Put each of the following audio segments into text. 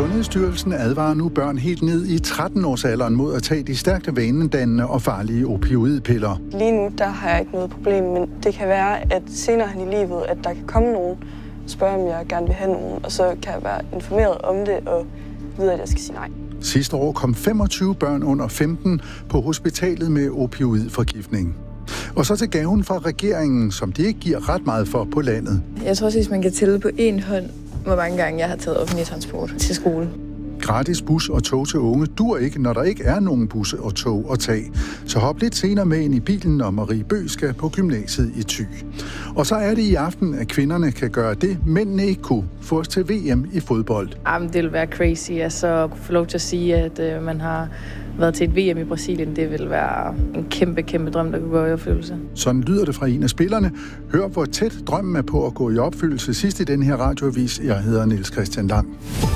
Sundhedsstyrelsen advarer nu børn helt ned i 13-årsalderen mod at tage de stærkt vanedannende og farlige opioidpiller. Lige nu der har jeg ikke noget problem, men det kan være, at senere hen i livet, at der kan komme nogen og spørge, om jeg gerne vil have nogen, og så kan jeg være informeret om det og vide, at jeg skal sige nej. Sidste år kom 25 børn under 15 på hospitalet med opioidforgiftning. Og så til gaven fra regeringen, som de ikke giver ret meget for på landet. Jeg tror også, man kan tælle på én hånd, hvor mange gange jeg har taget offentlig transport til skole. Gratis bus og tog til unge dur ikke, når der ikke er nogen bus og tog at tage. Så hop lidt senere med ind i bilen, når Marie Bøgh skal på gymnasiet i Thy. Og så er det i aften, at kvinderne kan gøre det, mændene ikke kunne. Få os til VM i fodbold. Det vil være crazy, altså at få lov til at sige, at man har været til et VM i Brasilien. Det vil være en kæmpe, kæmpe drøm, der kunne gå i opfyldelse. Sådan lyder det fra en af spillerne. Hør, hvor tæt drømmen er på at gå i opfyldelse sidst i den her radioavis. Jeg hedder Niels Christian Lang.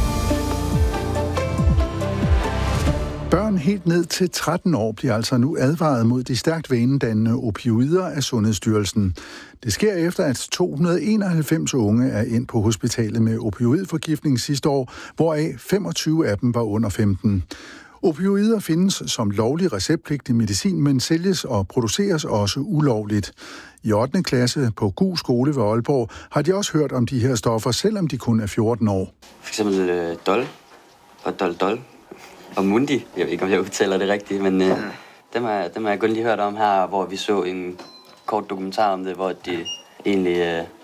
Børn helt ned til 13 år bliver altså nu advaret mod de stærkt vanedannende opioider af Sundhedsstyrelsen. Det sker efter, at 291 unge er ind på hospitalet med opioidforgiftning sidste år, hvoraf 25 af dem var under 15. Opioider findes som lovlig receptpligtig medicin, men sælges og produceres også ulovligt. I 8. klasse på Gug Skole ved Aalborg har de også hørt om de her stoffer, selvom de kun er 14 år. For eksempel Dol og Dol. Og Mundi, jeg ved ikke, om jeg udtaler det rigtigt, men dem har jeg kun lige hørt om her, hvor vi så en kort dokumentar om det, hvor de egentlig